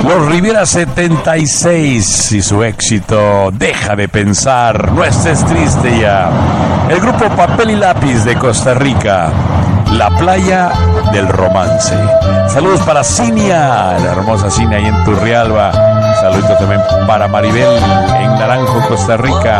Los Riviera 76 y su éxito Deja de pensar, no estés triste ya. El grupo Papel y Lápiz de Costa Rica, La Playa del Romance. Saludos para Cinia, la hermosa Cinia ahí en Turrialba. Saludos también para Maribel en Naranjo, Costa Rica.